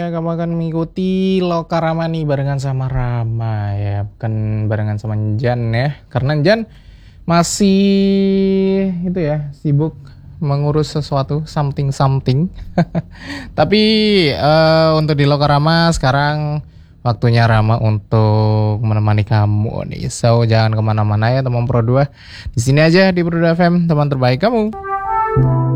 Kamu akan mengikuti Lokarama nih barengan sama Rama ya, bukan barengan sama Jan ya. Karena Jan masih itu ya, sibuk mengurus sesuatu something. Tapi untuk di Lokarama sekarang waktunya Rama untuk menemani kamu nih. So jangan kemana-mana ya teman Pro 2. Di sini aja di Pro 2 FM, teman terbaik kamu.